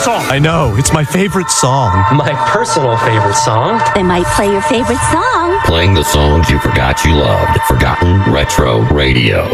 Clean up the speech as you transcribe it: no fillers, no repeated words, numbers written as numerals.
song. I know, it's my favorite song. My personal favorite song. They might play your favorite song. Playing the songs you forgot you loved. Forgotten Retro Radio.